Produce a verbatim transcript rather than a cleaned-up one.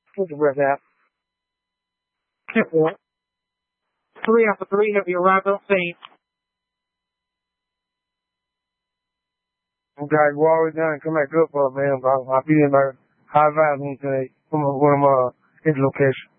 Take your breath out. Tip one. Three after three, have you arrived on scene? Okay, go all the way down and come back up, uh, man. I'll, I'll be in there high value today. Come on, one of my uh, his location.